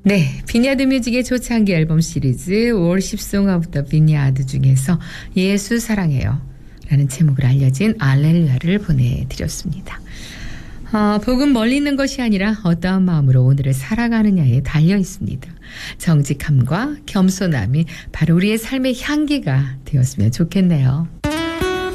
네, 비니아드 뮤직의 초창기 앨범 시리즈 Worship Song of the Vineyard 중에서 예수 사랑해요 라는 제목으로 알려진 알렐루야를 보내드렸습니다. 복음 멀리 있는 것이 아니라 어떠한 마음으로 오늘을 살아가느냐에 달려 있습니다. 정직함과 겸손함이 바로 우리의 삶의 향기가 되었으면 좋겠네요.